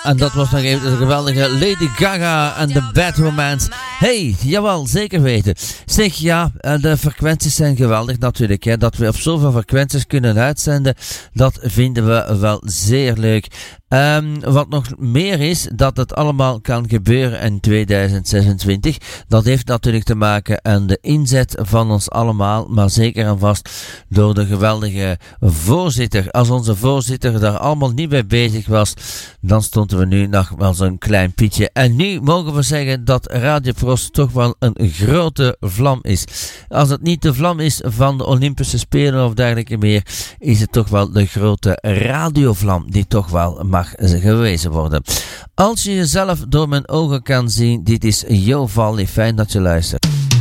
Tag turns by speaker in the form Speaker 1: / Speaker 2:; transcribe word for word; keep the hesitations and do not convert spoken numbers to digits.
Speaker 1: En dat was nog even de geweldige Lady Gaga en de Bad Romance. Hey, jawel, zeker weten. Zeg, ja, de frequenties zijn geweldig natuurlijk. Hè. Dat we op zoveel frequenties kunnen uitzenden, dat vinden we wel zeer leuk. Um, wat nog meer is, dat het allemaal kan gebeuren in tweeduizend zesentwintig. Dat heeft natuurlijk te maken aan de inzet van ons allemaal, maar zeker en vast door de geweldige voorzitter. Als onze voorzitter daar allemaal niet mee bezig was, dan stonden we nu nog wel zo'n klein pietje. En nu mogen we zeggen dat Radio Pros toch wel een grote vlam is. Als het niet de vlam is van de Olympische Spelen of dergelijke meer, is het toch wel de grote radiovlam die toch wel mag gewezen worden. Als je jezelf door mijn ogen kan zien, dit is Yo Valley, fijn dat je luistert.